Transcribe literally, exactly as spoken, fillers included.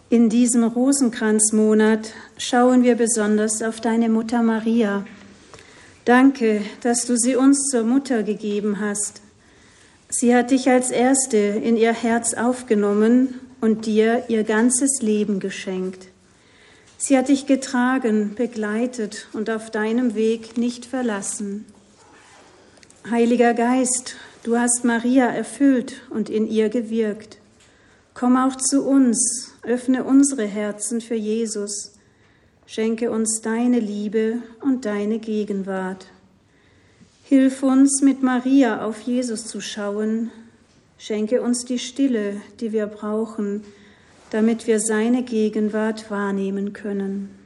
In diesem Rosenkranzmonat schauen wir besonders auf deine Mutter Maria. Danke, dass du sie uns zur Mutter gegeben hast. Sie hat dich als Erste in ihr Herz aufgenommen und dir ihr ganzes Leben geschenkt. Sie hat dich getragen, begleitet und auf deinem Weg nicht verlassen. Heiliger Geist, du hast Maria erfüllt und in ihr gewirkt. Komm auch zu uns, öffne unsere Herzen für Jesus. Schenke uns deine Liebe und deine Gegenwart. Hilf uns, mit Maria auf Jesus zu schauen. Schenke uns die Stille, die wir brauchen, damit wir seine Gegenwart wahrnehmen können.